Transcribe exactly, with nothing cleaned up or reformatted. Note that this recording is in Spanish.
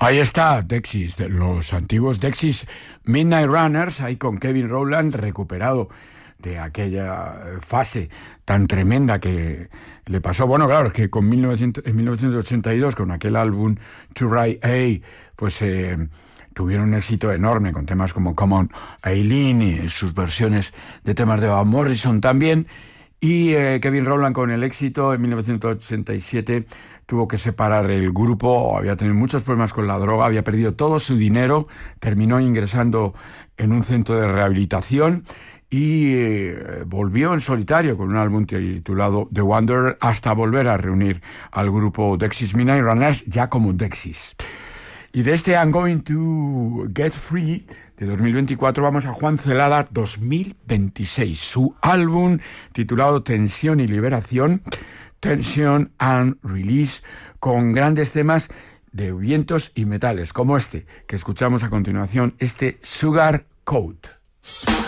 Ahí está Dexys, los antiguos Dexys Midnight Runners, ahí con Kevin Rowland recuperado de aquella fase tan tremenda que le pasó. Bueno, claro, es que con mil novecientos, en mil novecientos ochenta y dos, con aquel álbum To Write A, pues eh, tuvieron un éxito enorme con temas como Come On Eileen y sus versiones de temas de Van Morrison también. Y eh, Kevin Rowland, con el éxito en mil novecientos ochenta y siete, tuvo que separar el grupo, había tenido muchos problemas con la droga, había perdido todo su dinero, terminó ingresando en un centro de rehabilitación y eh, volvió en solitario con un álbum titulado The Wanderer hasta volver a reunir al grupo Dexys Midnight Runners ya como Dexys. Y de este I'm Going to Get Free de dos mil veinticuatro vamos a Juan Celada dos mil veintiséis, su álbum titulado Tensión y Liberación, Tension and Release, con grandes temas de vientos y metales, como este que escuchamos a continuación, este Sugar Coat.